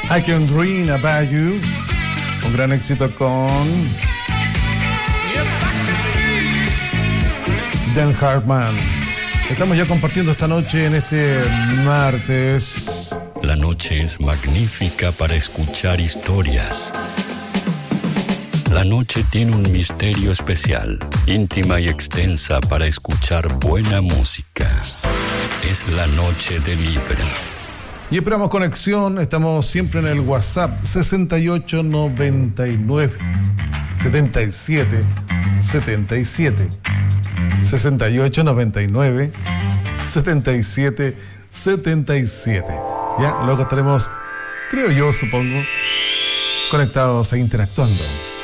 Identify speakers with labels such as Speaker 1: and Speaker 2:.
Speaker 1: I Can Dream About You, un gran éxito con Dan Hartman. Estamos ya compartiendo esta noche en este martes.
Speaker 2: La noche es magnífica para escuchar historias. La noche tiene un misterio especial, íntima y extensa para escuchar buena música. Es la noche de Libra.
Speaker 1: Y esperamos conexión, estamos siempre en el WhatsApp 6899 77 77 6899 77 77. Ya, luego estaremos, creo yo, supongo, conectados e interactuando.